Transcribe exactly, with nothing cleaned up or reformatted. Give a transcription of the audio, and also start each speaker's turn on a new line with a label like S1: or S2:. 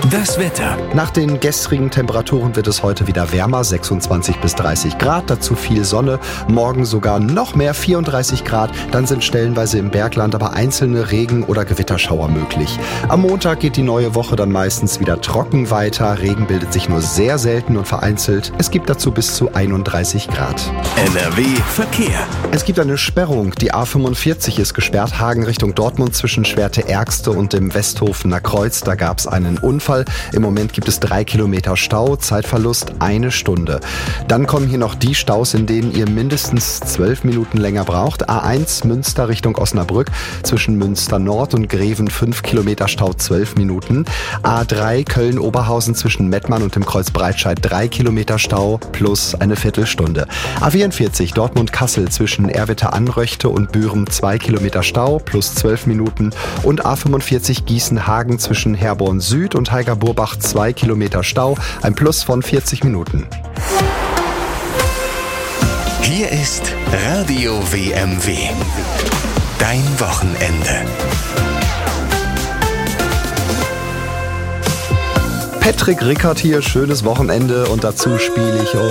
S1: Das Wetter.
S2: Nach den gestrigen Temperaturen wird es heute wieder wärmer, sechsundzwanzig bis dreißig Grad, dazu viel Sonne, morgen sogar noch mehr, vierunddreißig Grad, dann sind stellenweise im Bergland aber einzelne Regen- oder Gewitterschauer möglich. Am Montag geht die neue Woche dann meistens wieder trocken weiter, Regen bildet sich nur sehr selten und vereinzelt, es gibt dazu bis zu einunddreißig Grad.
S1: N R W Verkehr.
S2: Es gibt eine Sperrung, die A fünfundvierzig ist gesperrt, Hagen Richtung Dortmund zwischen Schwerte-Ergste und dem Westhofener Kreuz, da gab es einen Unfall. Im Moment gibt es drei Kilometer Stau, Zeitverlust eine Stunde. Dann kommen hier noch die Staus, in denen ihr mindestens zwölf Minuten länger braucht. A eins Münster Richtung Osnabrück, zwischen Münster Nord und Greven fünf Kilometer Stau, zwölf Minuten. A drei Köln-Oberhausen zwischen Mettmann und dem Kreuz Breitscheid, drei Kilometer Stau plus eine Viertelstunde. A vierundvierzig Dortmund-Kassel zwischen Erwitte-Anröchte und Büren, zwei Kilometer Stau plus zwölf Minuten. Und A fünfundvierzig Gießen-Hagen zwischen Herborn Süd und Heiger-Burbach, zwei Kilometer Stau, ein Plus von vierzig Minuten.
S1: Hier ist Radio W M W. Dein Wochenende.
S2: Patrick Rickert hier, schönes Wochenende und dazu spiele ich